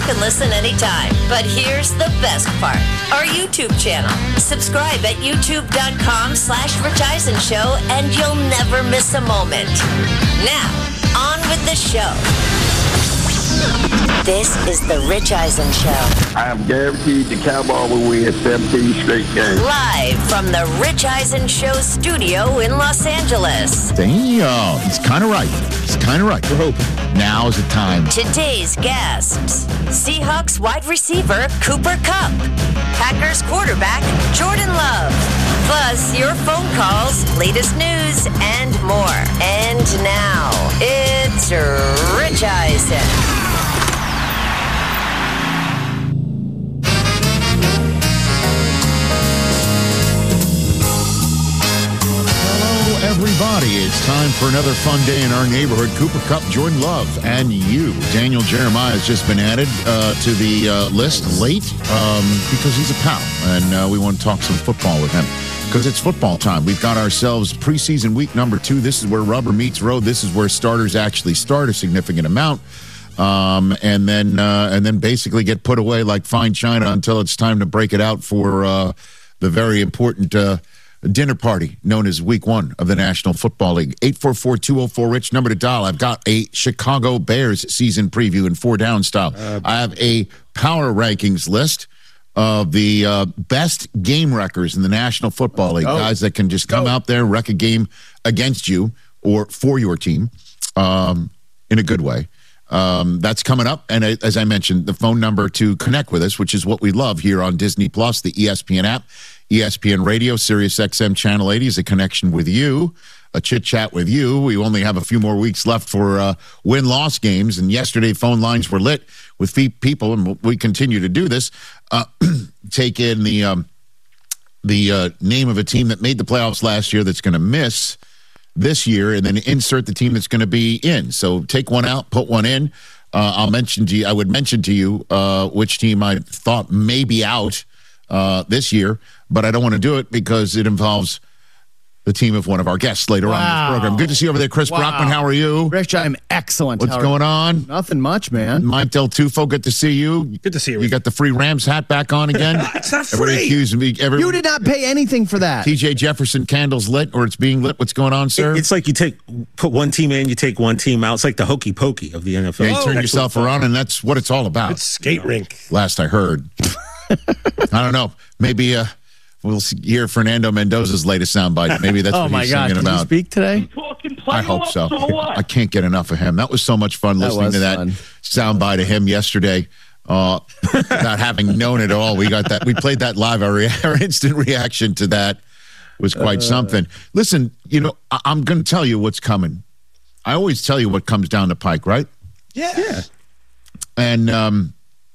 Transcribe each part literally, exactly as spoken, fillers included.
can listen anytime. But here's the best part. Our YouTube channel. Subscribe at youtube.com slash Rich Eisen Show and you'll never miss a moment. Now, on with the show. This is the Rich Eisen Show. I am guaranteed the Cowboys will win seventeen straight games. Live from the Rich Eisen Show studio in Los Angeles. Damn, he's kind of right. He's kind of right. We're hoping. Now's the time. Today's guests. Seahawks wide receiver Cooper Kupp. Packers quarterback Jordan Love. Plus your phone calls, latest news, and more. And now, it's Rich Eisen. Everybody, it's time for another fun day in our neighborhood. Cooper Kupp, Jordan Love, and you. Daniel Jeremiah has just been added uh, to the uh, list late um, because he's a pal, and uh, we want to talk some football with him because it's football time. We've got ourselves preseason week number two. This is where rubber meets road. This is where starters actually start a significant amount, um, and then uh, and then basically get put away like fine china until it's time to break it out for uh, the very important Uh, dinner party known as week one of the National Football League. eight four four, two oh four, Rich, number to dial. I've got a Chicago Bears season preview in four down style. Uh, I have a power rankings list of the uh, best game wreckers in the National Football League. Go. Guys that can just come Go. out there, wreck a game against you or for your team um, in a good way. Um, that's coming up. And as I mentioned, the phone number to connect with us, which is what we love here on Disney Plus, the E S P N app, E S P N Radio, Sirius X M Channel eighty is a connection with you, a chit-chat with you. We only have a few more weeks left for uh, win-loss games, and yesterday phone lines were lit with people, and we continue to do this. Uh, take in the, um, the uh, name of a team that made the playoffs last year that's going to miss this year, and then insert the team that's going to be in. So take one out, put one in. Uh, I'll mention to you, I would mention to you uh, which team I thought may be out uh, this year, but I don't want to do it because it involves the team of one of our guests later wow. on in this program. Good to see you over there, Chris wow. Brockman. How are you? Rich, I'm excellent. What's going on? Nothing much, man. Mike Del Tufo, good to see you. Good to see you. You got the free Rams hat back on again? It's not free. Everybody accused me. Everybody, you did not pay anything for that. T J Jefferson candles lit, or it's being lit. What's going on, sir? It's like you take put one team in, you take one team out. It's like the hokey pokey of the N F L. Yeah, you turn oh, yourself around, and that's what it's all about. It's skate you know, rink. Last I heard. I don't know. Maybe uh, we'll hear Fernando Mendoza's latest soundbite. Maybe that's oh what my he's God. singing Can about. You speak today? I hope so. I can't get enough of him. That was so much fun listening to that fun. soundbite of him yesterday. Uh, not having known it all, we got that. We played that live. Our, re- our instant reaction to that was quite uh, something. Listen, you know, I- I'm going to tell you what's coming. I always tell you what comes down the pike, right? Yeah. yeah. And um,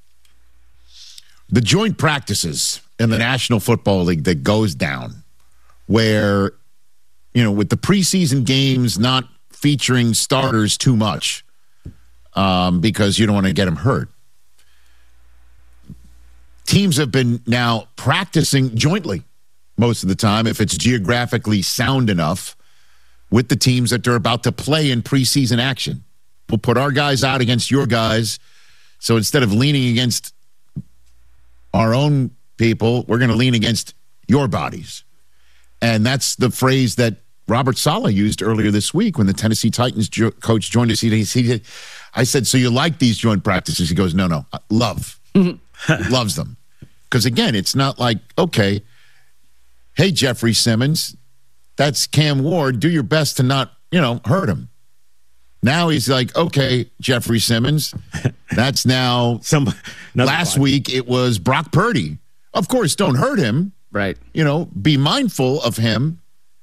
the joint practices in the National Football League that goes down, where, you know, with the preseason games not featuring starters too much um, because you don't want to get them hurt. Teams have been now practicing jointly most of the time, if it's geographically sound enough, with the teams that they're about to play in preseason action. We'll put our guys out against your guys. So instead of leaning against our own people, we're going to lean against your bodies. And that's the phrase that Robert Saleh used earlier this week when the Tennessee Titans jo- coach joined us. He, he, I said, so you like these joint practices? He goes, no, no, love. Loves them. Because, again, it's not like, okay, hey, Jeffrey Simmons, that's Cam Ward. Do your best to not, you know, hurt him. Now he's like, okay, Jeffrey Simmons, that's now Some, last one. week it was Brock Purdy. Of course, don't hurt him. Right. You know, be mindful of him.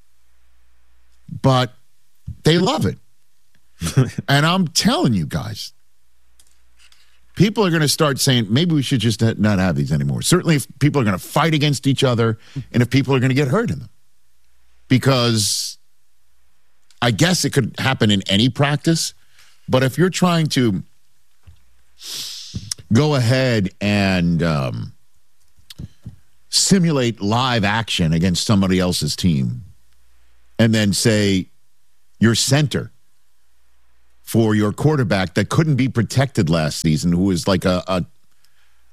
But they love it. And I'm telling you guys, people are going to start saying, maybe we should just not have these anymore. Certainly if people are going to fight against each other and if people are going to get hurt in them. Because I guess it could happen in any practice, but if you're trying to go ahead and um, simulate live action against somebody else's team and then say your center for your quarterback that couldn't be protected last season, who was like a, a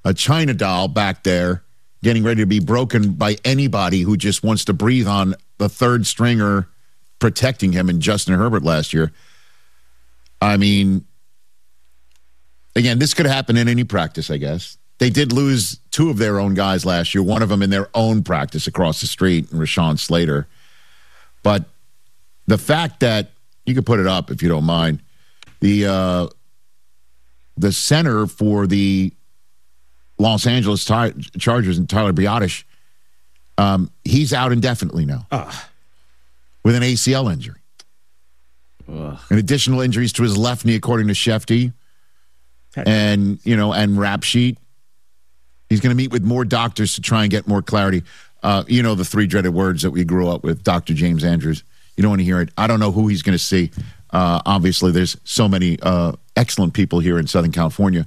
a China doll back there getting ready to be broken by anybody who just wants to breathe on the third stringer protecting him in Justin Herbert last year. I mean, again, this could happen in any practice, I guess. They did lose two of their own guys last year, one of them in their own practice across the street, Rashawn Slater. But the fact that, you could put it up if you don't mind, the uh, the center for the Los Angeles Ty- Chargers and Tyler Biotish, um, he's out indefinitely now Uh. with an A C L injury. Ugh. And additional injuries to his left knee, according to Shefty and, you know, and Rap Sheet. He's going to meet with more doctors to try and get more clarity. Uh, you know, the three dreaded words that we grew up with, Doctor James Andrews. You don't want to hear it. I don't know who he's going to see. Uh, obviously, there's so many uh, excellent people here in Southern California.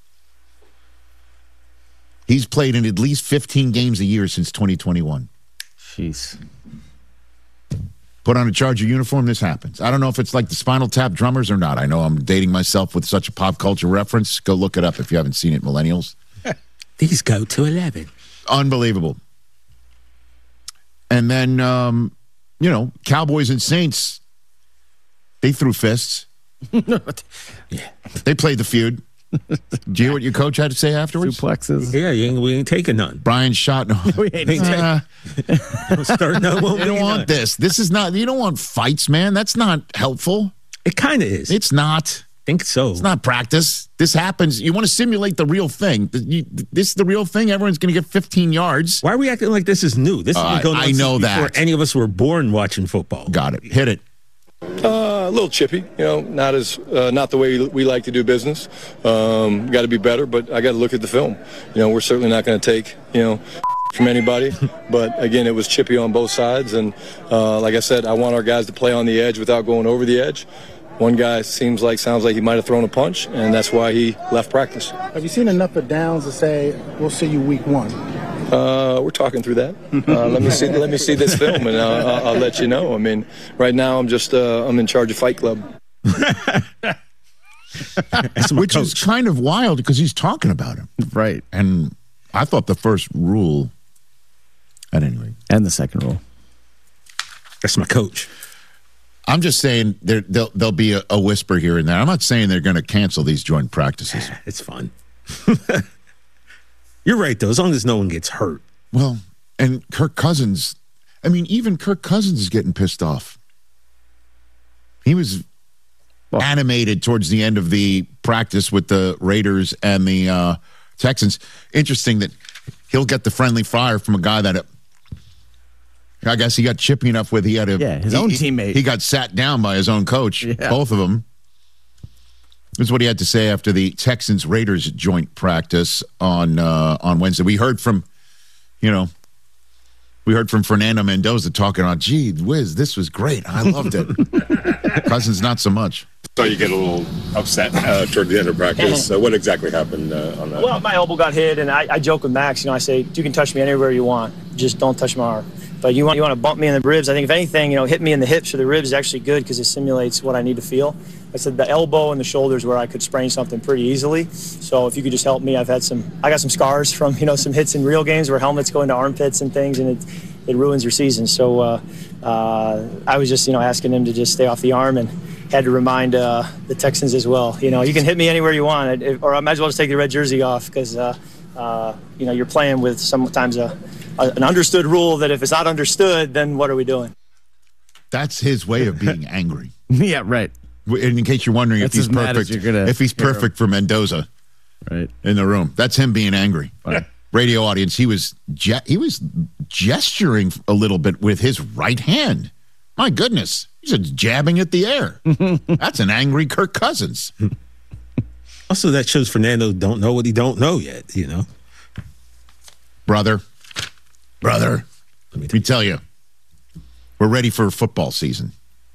He's played in at least fifteen games a year since twenty twenty-one. Jeez. Put on a Charger uniform, this happens. I don't know if it's like the Spinal Tap drummers or not. I know I'm dating myself with such a pop culture reference. Go look it up if you haven't seen it, millennials. These go to eleven. Unbelievable. And then, um, you know, Cowboys and Saints, they threw fists. Yeah. They played the feud. Do you hear what your coach had to say afterwards? Suplexes. Yeah, you ain't, we ain't taking none. Brian shot. No. We ain't Ain't Uh, take- Start, no, won't you be don't want none. this. This is not, you don't want fights, man. That's not helpful. It kind of is. It's not. think so. It's not practice. This happens. You want to simulate the real thing. You- This is the real thing. Everyone's going to get fifteen yards. Why are we acting like this is new? This has Uh, been going on I since know before that. any of us were born watching football. Got it. Hit it. Uh, a little chippy, you know, not as uh, not the way we like to do business. Um, got to be better, but I got to look at the film. You know, we're certainly not going to take, you know, from anybody. But again, it was chippy on both sides, and uh, like I said, I want our guys to play on the edge without going over the edge. One guy seems like sounds like he might have thrown a punch, and that's why he left practice. Have you seen enough of downs to say we'll see you week one? Uh, we're talking through that. Uh, let me see. Let me see this film, and uh, I'll, I'll let you know. I mean, right now I'm just uh, I'm in charge of Fight Club. That's my Which coach. is kind of wild because he's talking about him. Right. And I thought the first rule, at any rate. And the second rule. That's my coach. I'm just saying there, there'll, there'll be a, a whisper here and there. I'm not saying they're going to cancel these joint practices. It's fun. You're right, though. As long as no one gets hurt. Well, and Kirk Cousins, I mean, even Kirk Cousins is getting pissed off. He was Well- animated towards the end of the practice with the Raiders and the uh, Texans. Interesting that he'll get the friendly fire from a guy that, uh, I guess he got chippy enough with. He had a Yeah, his he- own he- teammate. He got sat down by his own coach, Yeah. both of them. This is what he had to say after the Texans Raiders joint practice on uh, on Wednesday. We heard from, you know, we heard from Fernando Mendoza talking about, gee whiz, this was great. I loved it. Cousins, not so much. So you get a little upset uh, toward the end of practice. So what exactly happened uh, on that? Well, my elbow got hit, and I, I joke with Max. You know, I say you can touch me anywhere you want, just don't touch my arm. But you want you want to bump me in the ribs. I think if anything, you know, hit me in the hips or the ribs is actually good because it simulates what I need to feel. I said the elbow and the shoulders where I could sprain something pretty easily. So if you could just help me, I've had some. I got some scars from you know some hits in real games where helmets go into armpits and things, and it it ruins your season. So uh, uh, I was just you know asking him to just stay off the arm and. Had to remind uh, the Texans as well. You know, you can hit me anywhere you want, it, or I might as well just take the red jersey off because, uh, uh, you know, you're playing with sometimes a, a, an understood rule that if it's not understood, then what are we doing? That's his way of being angry. Yeah, right. In, in case you're wondering That's if he's as mad as perfect, you're gonna if he's hear him. perfect for Mendoza Right. in the room, that's him being angry. Right. Radio audience, he was ge- he was gesturing a little bit with his right hand. My goodness, he's just jabbing at the air. That's an angry Kirk Cousins. Also, that shows Fernando don't know what he don't know yet, you know? Brother, brother, let me tell you, we're ready for football season.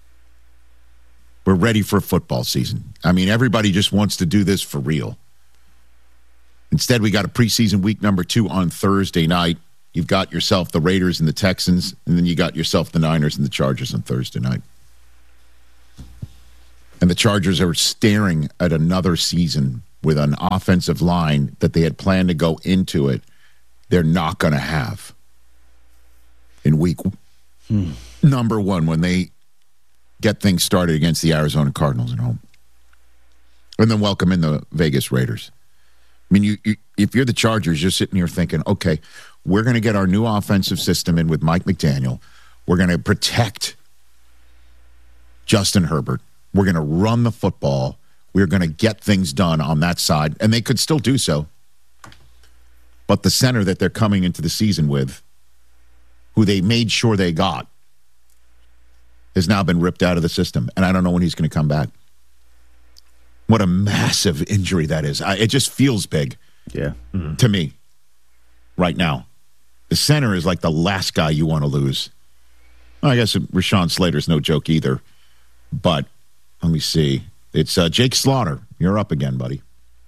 We're ready for football season. I mean, everybody just wants to do this for real. Instead, we got a preseason week number two on Thursday night. You've got yourself the Raiders and the Texans, and then you got yourself the Niners and the Chargers on Thursday night. And the Chargers are staring at another season with an offensive line that they had planned to go into it, they're not going to have in week hmm. number one when they get things started against the Arizona Cardinals at home. And then welcome in the Vegas Raiders. I mean, you, you if you're the Chargers, you're sitting here thinking, okay, we're going to get our new offensive system in with Mike McDaniel. We're going to protect Justin Herbert. We're going to run the football. We're going to get things done on that side. And they could still do so. But the center that they're coming into the season with, who they made sure they got, has now been ripped out of the system. And I don't know when he's going to come back. What a massive injury that is. I, it just feels big yeah. mm-hmm. to me right now. The center is like the last guy you want to lose. Well, I guess Rashawn Slater's no joke either. But let me see. It's uh, Jake Slaughter. You're up again, buddy.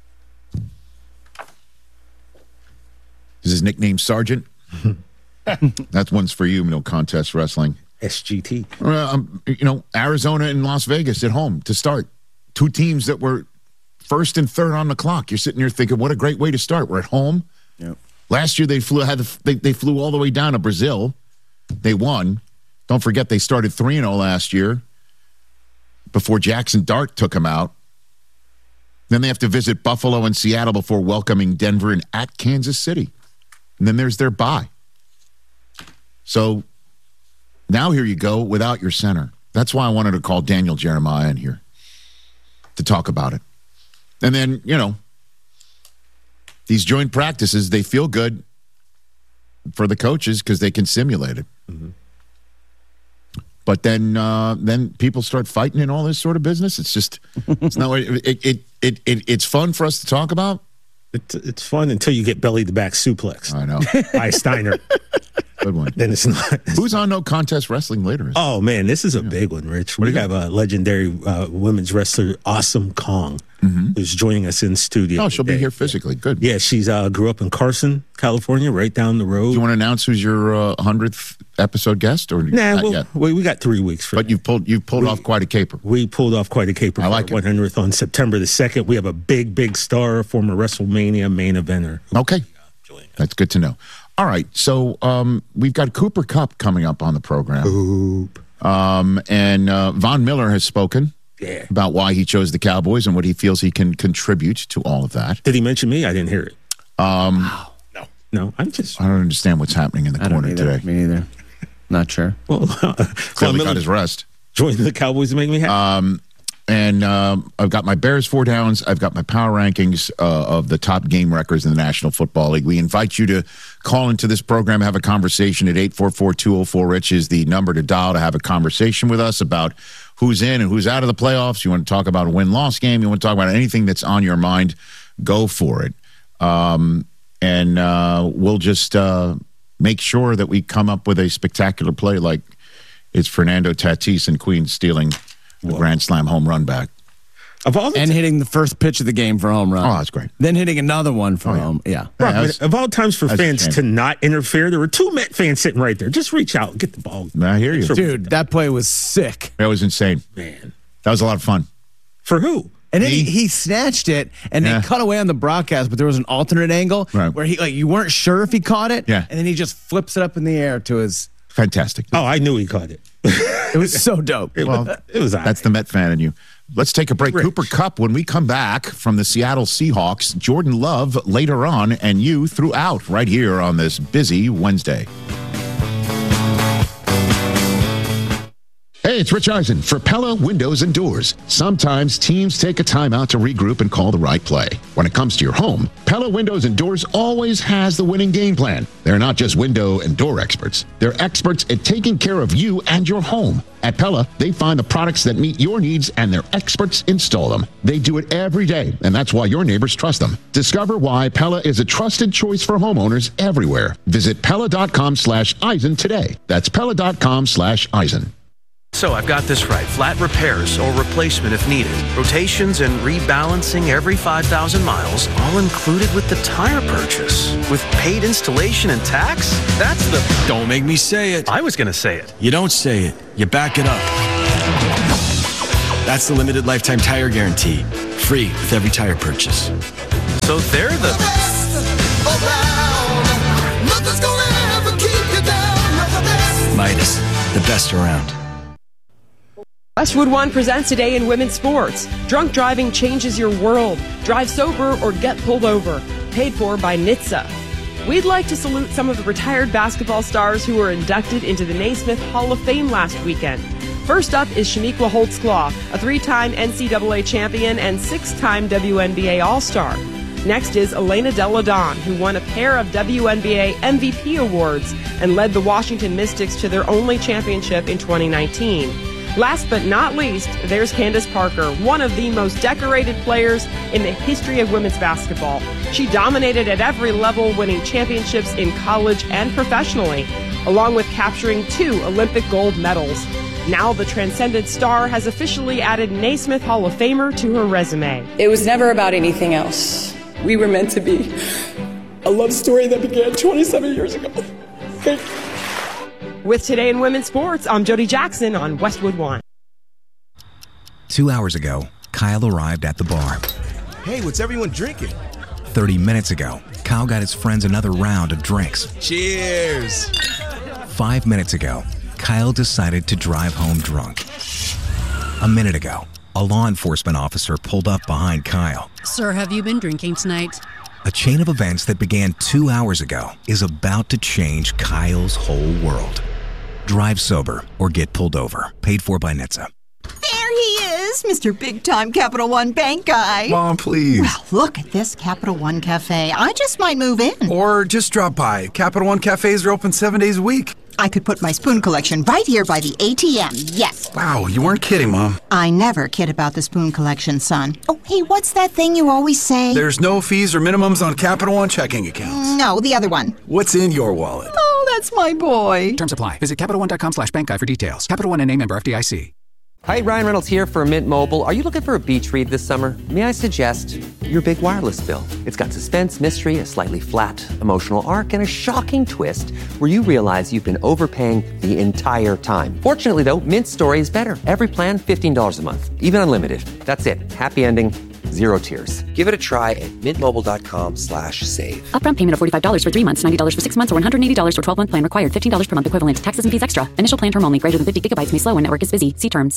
Is his nickname Sergeant? That one's for you, No Contest Wrestling. S G T. Uh, um, you know, Arizona and Las Vegas at home to start. Two teams that were first and third on the clock. You're sitting here thinking, what a great way to start. We're at home. Yep. Last year they flew had they, they flew all the way down to Brazil. They won. Don't forget they started three and oh last year before Jackson Dart took them out. Then they have to visit Buffalo and Seattle before welcoming Denver and at Kansas City. And then there's their bye. So now here you go without your center. That's why I wanted to call Daniel Jeremiah in here to talk about it. And then, you know, these joint practices, they feel good for the coaches because they can simulate it. Mm-hmm. But then uh, then people start fighting and all this sort of business. It's just, it's not, it, it, it, it, it's fun for us to talk about. It's, it's fun until you get belly to back suplex. I know. By Steiner. Good one. Then it's not. It's Who's on No Contest Wrestling later? Oh, man, this is a yeah. big one, Rich. We have a legendary uh, women's wrestler, Awesome Kong, mm-hmm. who's joining us in studio. Oh, she'll today. be here physically. Good. Yeah, she's uh, grew up in Carson, California, right down the road. Do you want to announce who's your uh, hundredth episode guest? Or nah, not we'll, yet? We, we got three weeks for But that. you've pulled, you've pulled we, off quite a caper. We pulled off quite a caper I like for our it. one hundredth on September the second. We have a big, big star, former WrestleMania main eventer. Okay. That's good to know. All right, so um, we've got Cooper Kupp coming up on the program. Oop. Um, and uh, Von Miller has spoken yeah. about why he chose the Cowboys and what he feels he can contribute to all of that. Did he mention me? I didn't hear it. Um, wow. No. No, I'm just... I don't understand what's happening in the I corner don't either. today. Me either. Not sure. Well, uh, Clearly got his rest. Join the Cowboys to make me happy. Um, and um, I've got my Bears four downs. I've got my power rankings uh, of the top game records in the National Football League. We invite you to call into this program, have a conversation at eight four four, two oh four, RICH is the number to dial to have a conversation with us about who's in and who's out of the playoffs. You want to talk about a win-loss game. You want to talk about anything that's on your mind, go for it. Um, and uh, we'll just uh, make sure that we come up with a spectacular play like it's Fernando Tatis and Queens stealing a Grand Slam home run back. Of all the and t- hitting the first pitch of the game for a home run. Oh, that's great. Then hitting another one for Oh, yeah. home. Yeah. Brock, Yeah, that's- of all times for that's a fans shame. to not interfere, there were two Met fans sitting right there. Just reach out, get the ball. I hear you. Dude, that play was sick. That was insane. Man. That was a lot of fun. For who? And then Me? he, he snatched it, and Yeah. they cut away on the broadcast, but there was an alternate angle Right. where he like you weren't sure if he caught it. Yeah. And then he just flips it up in the air to his. Fantastic. Oh, I knew he caught it. It was so dope. It, Well, was, it was all That's right. the Met fan in you. Let's take a break. Rich. Cooper Kupp, when we come back from the Seattle Seahawks, Jordan Love later on, and you throughout right here on this busy Wednesday. Hey, it's Rich Eisen for Pella Windows and Doors. Sometimes teams take a time out to regroup and call the right play. When it comes to your home, Pella Windows and Doors always has the winning game plan. They're not just window and door experts. They're experts at taking care of you and your home. At Pella, they find the products that meet your needs and their experts install them. They do it every day, and that's why your neighbors trust them. Discover why Pella is a trusted choice for homeowners everywhere. Visit Pella.com slash Eisen today. That's Pella.com slash Eisen. So I've got this right. Flat repairs or replacement if needed. Rotations and rebalancing every five thousand miles, all included with the tire purchase. With paid installation and tax? That's the... Don't make me say it. I was going to say it. You don't say it. You back it up. That's the limited lifetime tire guarantee. Free with every tire purchase. So they're the best around. Nothing's gonna ever keep you down. You're the best. Midas, the best around. Westwood One presents today in women's sports. Drunk driving changes your world. Drive sober or get pulled over. Paid for by N H T S A. We'd like to salute some of the retired basketball stars who were inducted into the Naismith Hall of Fame last weekend. First up is Shaniqua Holtzclaw, a three-time N C double A champion and six-time W N B A All-Star. Next is Elena Delle Donne, who won a pair of W N B A M V P awards and led the Washington Mystics to their only championship in twenty nineteen. Last but not least, there's Candace Parker, one of the most decorated players in the history of women's basketball. She dominated at every level, winning championships in college and professionally, along with capturing two Olympic gold medals. Now the transcendent star has officially added Naismith Hall of Famer to her resume. It was never about anything else. We were meant to be a love story that began twenty-seven years ago. Thank you. With Today in Women's Sports, I'm Jody Jackson on Westwood One. Two hours ago, Kyle arrived at the bar. Hey, what's everyone drinking? Thirty minutes ago, Kyle got his friends another round of drinks. Cheers! Five minutes ago, Kyle decided to drive home drunk. A minute ago, a law enforcement officer pulled up behind Kyle. Sir, have you been drinking tonight? A chain of events that began two hours ago is about to change Kyle's whole world. Drive sober or get pulled over. Paid for by N H T S A. There he is, Mister Big Time Capital One Bank guy. Mom, please. Well, look at this Capital One Cafe. I just might move in. Or just drop by. Capital One cafes are open seven days a week. I could put my spoon collection right here by the A T M, yes. Wow, you weren't kidding, Mom. I never kid about the spoon collection, son. Oh, hey, what's that thing you always say? There's no fees or minimums on Capital One checking accounts. No, the other one. What's in your wallet? Oh, that's my boy. Terms apply. Visit CapitalOne.com slash bank guide for details. Capital One N A member F D I C. Hi, Ryan Reynolds here for Mint Mobile. Are you looking for a beach read this summer? May I suggest your big wireless bill? It's got suspense, mystery, a slightly flat, emotional arc, and a shocking twist where you realize you've been overpaying the entire time. Fortunately, though, Mint's story is better. Every plan, fifteen dollars a month. Even unlimited. That's it. Happy ending. Zero tears. Give it a try at mintmobile.com slash save. Upfront payment of forty-five dollars for three months, ninety dollars for six months, or one hundred eighty dollars for twelve-month plan required. fifteen dollars per month equivalent. Taxes and fees extra. Initial plan term only. Greater than fifty gigabytes may slow when network is busy. See terms.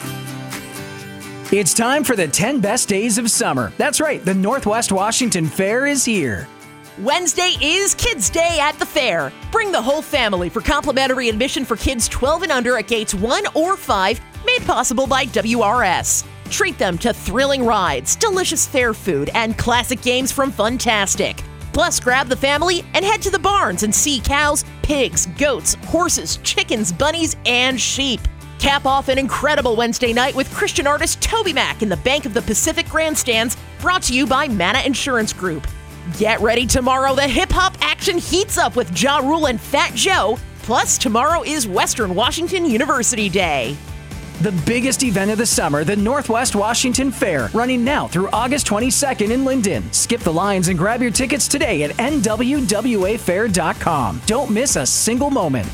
It's time for the ten best days of summer. That's right, the Northwest Washington Fair is here. Wednesday is Kids Day at the fair. Bring the whole family for complimentary admission for kids twelve and under at gates one or five, made possible by W R S. Treat them to thrilling rides, delicious fair food, and classic games from Funtastic. Plus, grab the family and head to the barns and see cows, pigs, goats, horses, chickens, bunnies, and sheep. Cap off an incredible Wednesday night with Christian artist Toby Mac in the Bank of the Pacific Grandstands, brought to you by Mana Insurance Group. Get ready tomorrow, the hip-hop action heats up with Ja Rule and Fat Joe. Plus, tomorrow is Western Washington University Day. The biggest event of the summer, the Northwest Washington Fair, running now through August twenty-second in Linden. Skip the lines and grab your tickets today at N W W A fair dot com. Don't miss a single moment.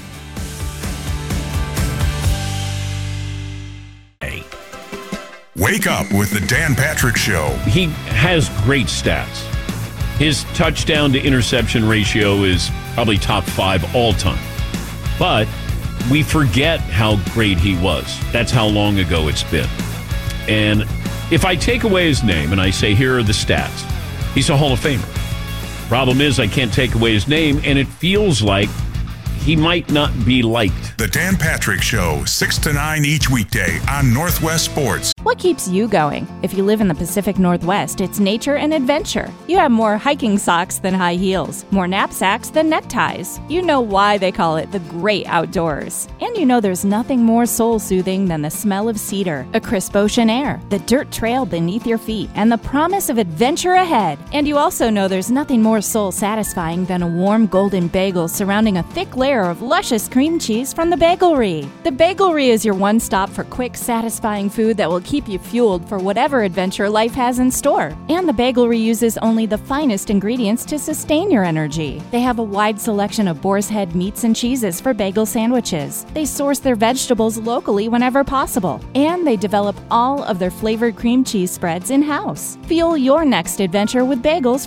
Wake up with the Dan Patrick Show. He has great stats. His touchdown to interception ratio is probably top five all time. But we forget how great he was. That's how long ago it's been. And if I take away his name and I say, here are the stats, he's a Hall of Famer. Problem is, I can't take away his name, and it feels like he might not be liked. The Dan Patrick Show, six to nine each weekday on Northwest Sports. What keeps you going? If you live in the Pacific Northwest, it's nature and adventure. You have more hiking socks than high heels, more knapsacks than neckties. You know why they call it the great outdoors. And you know there's nothing more soul-soothing than the smell of cedar, a crisp ocean air, the dirt trail beneath your feet, and the promise of adventure ahead. And you also know there's nothing more soul-satisfying than a warm golden bagel surrounding a thick layer of luscious cream cheese from the Bagelry. The Bagelry is your one stop for quick, satisfying food that will keep you fueled for whatever adventure life has in store. And the bagel reuses only the finest ingredients to sustain your energy. They have a wide selection of boar's head meats and cheeses for bagel sandwiches. They source their vegetables locally whenever possible. And they develop all of their flavored cream cheese spreads in-house. Fuel your next adventure with bagels